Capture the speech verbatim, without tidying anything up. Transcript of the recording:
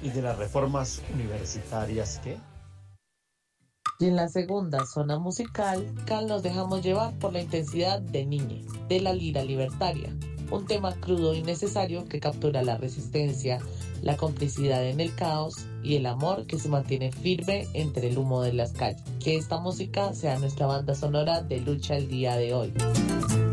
¿Y de las reformas universitarias qué? Y en la segunda zona musical, Cal nos dejamos llevar por la intensidad de Niñe, de la lira libertaria, un tema crudo y necesario que captura la resistencia, la complicidad en el caos y el amor que se mantiene firme entre el humo de las calles. Que esta música sea nuestra banda sonora de lucha el día de hoy.